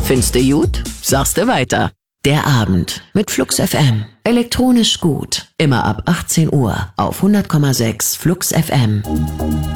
Findste gut? Sagste weiter. Der Abend mit Flux FM. Elektronisch gut. Immer ab 18 Uhr auf 100,6 Flux FM.